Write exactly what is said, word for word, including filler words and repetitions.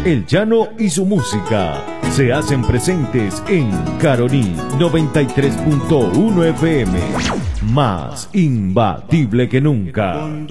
El Llano y su música se hacen presentes en Caroní noventa y tres punto uno F M. Más imbatible que nunca.